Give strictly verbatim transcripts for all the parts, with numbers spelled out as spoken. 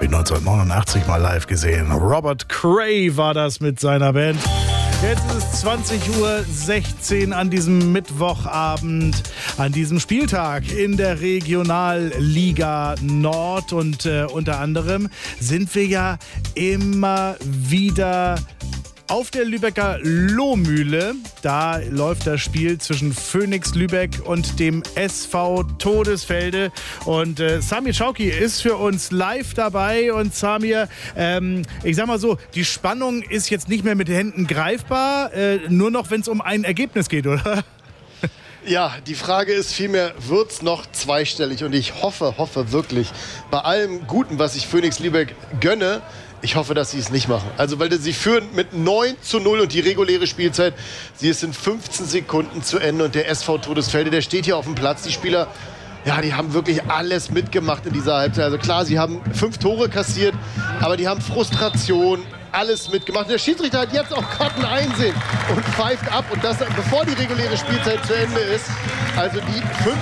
Habe ich neunzehnhundertneunundachtzig mal live gesehen. Robert Cray war das mit seiner Band. Jetzt ist es zwanzig Uhr sechzehn an diesem Mittwochabend, an diesem Spieltag in der Regionalliga Nord. Und äh, unter anderem sind wir ja immer wieder auf der Lübecker Lohmühle. Da läuft das Spiel zwischen Phoenix Lübeck und dem S V Todesfelde. Und äh, Samir Chauki ist für uns live dabei. Und Samir, ähm, ich sag mal so, die Spannung ist jetzt nicht mehr mit den Händen greifbar, äh, nur noch, wenn es um ein Ergebnis geht, oder? Ja, die Frage ist vielmehr, wird es noch zweistellig? Und ich hoffe, hoffe wirklich, bei allem Guten, was ich Phoenix Lübeck gönne, ich hoffe, dass sie es nicht machen. Also, weil sie führen mit neun zu null und die reguläre Spielzeit, sie ist in fünfzehn Sekunden zu Ende. Und der S V Todesfelde, der steht hier auf dem Platz. Die Spieler, ja, die haben wirklich alles mitgemacht in dieser Halbzeit. Also klar, sie haben fünf Tore kassiert, aber die haben Frustration, alles mitgemacht. Der Schiedsrichter hat jetzt auch Karten einsehen und pfeift ab. Und das, bevor die reguläre Spielzeit zu Ende ist. Also die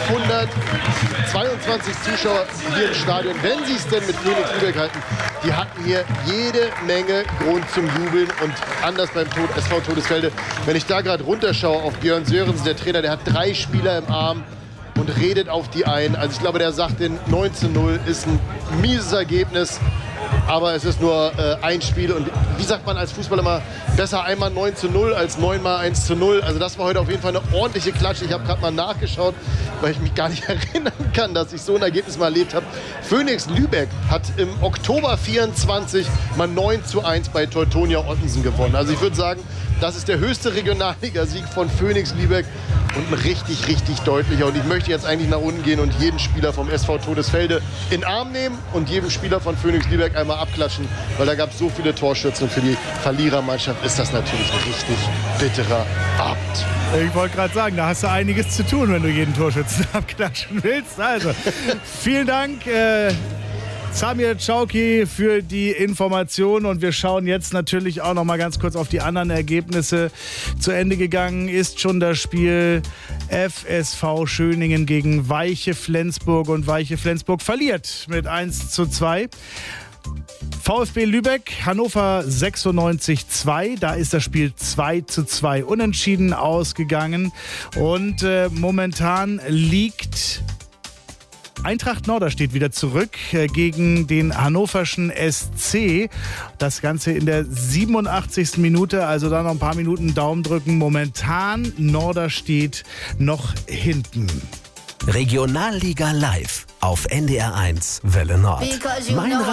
fünfhundertzweiundzwanzig Zuschauer hier im Stadion, wenn sie es denn mit Phoenix Lübeck halten, die hatten hier jede Menge Grund zum Jubeln. Und anders beim Tod, S V Todesfelde, wenn ich da gerade runterschaue auf Björn Sörensen, der Trainer, der hat drei Spieler im Arm und redet auf die ein. Also ich glaube, der sagt, den neun zu null ist ein mieses Ergebnis. Aber es ist nur äh, ein Spiel und wie sagt man als Fußballer immer, besser einmal neun zu null als neunmal eins zu null. Also das war heute auf jeden Fall eine ordentliche Klatsche. Ich habe gerade mal nachgeschaut, weil ich mich gar nicht erinnern kann, dass ich so ein Ergebnis mal erlebt habe. Phoenix Lübeck hat im Oktober vierundzwanzig mal neun zu eins bei Teutonia Ottensen gewonnen. Also ich würde sagen, das ist der höchste Regionalligasieg von Phoenix Lübeck und ein richtig, richtig deutlicher. Und ich möchte jetzt eigentlich nach unten gehen und jeden Spieler vom S V Todesfelde in den Arm nehmen und jedem Spieler von Phoenix Lübeck einmal abklatschen, weil da gab es so viele Torschützen. Und für die Verlierermannschaft ist das natürlich ein richtig bitterer Abend. Ich wollte gerade sagen, da hast du einiges zu tun, wenn du jeden Torschützen abklatschen willst. Also, vielen Dank, äh, Samir Chauki, für die Information. Und wir schauen jetzt natürlich auch noch mal ganz kurz auf die anderen Ergebnisse. Zu Ende gegangen ist schon das Spiel F S V Schöningen gegen Weiche Flensburg. Und Weiche Flensburg verliert mit eins zu zwei. VfB Lübeck, Hannover sechsundneunzig zwei, da ist das Spiel zwei zu zwei unentschieden ausgegangen. Und äh, momentan liegt Eintracht Norderstedt wieder zurück äh, gegen den hannoverschen S C. Das Ganze in der siebenundachtzigsten Minute, also da noch ein paar Minuten Daumen drücken. Momentan Norderstedt noch hinten. Regionalliga live auf N D R eins Welle Nord. Mein